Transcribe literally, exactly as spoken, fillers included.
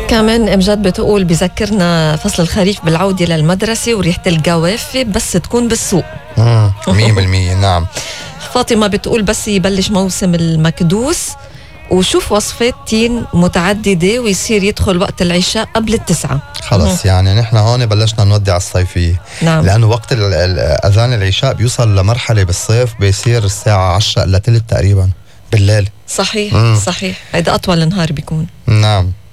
كمان امجاد بتقول بذكرنا فصل الخريف بالعودة للمدرسة وريحة الجوافة بس تكون بالسوق. مية بالمية. نعم. فاطمة بتقول بس يبلش موسم المكدوس وشوف وصفات تين متعددة ويصير يدخل وقت العشاء قبل التسعة. خلص يعني نحن هون بلشنا نودع الصيفية. نعم. لأنه وقت أذان العشاء بيوصل لمرحلة بالصيف بيصير الساعة عشرة إلا تلت تقريبا بالليل. صحيح. مم. صحيح. هيدا أطول النهار بيكون. نعم.